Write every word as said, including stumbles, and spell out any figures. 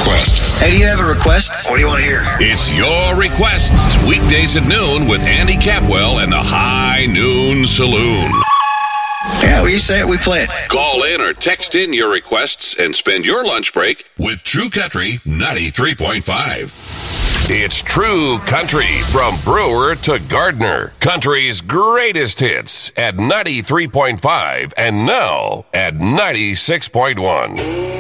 request. Hey, do you have a request? What do you want to hear? It's your requests. Weekdays at noon with Andy Capwell and the High Noon Saloon. Yeah, we say it, we play it. Call in or text in your requests and spend your lunch break with True Country ninety-three point five. It's True Country from Brewer to Gardner. Country's greatest hits at ninety-three point five and now at ninety-six point one.